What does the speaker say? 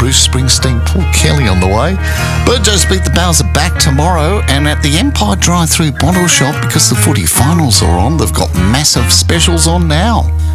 Bruce Springsteen, Paul Kelly on the way. Burgos beat the Bowers are back tomorrow, and at the Empire Drive-Thru Bottle Shop, because the footy finals are on, they've got massive specials on now.